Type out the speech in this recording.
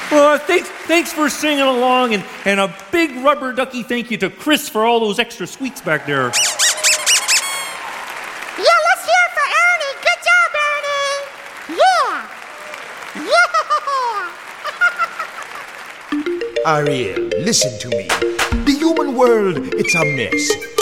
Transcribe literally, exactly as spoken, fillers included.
Uh, thanks, thanks for singing along, and, and a big rubber ducky thank you to Chris for all those extra sweets back there. Yeah, let's hear it for Ernie. Good job, Ernie. Yeah. Ariel, listen to me. The human world, it's a mess.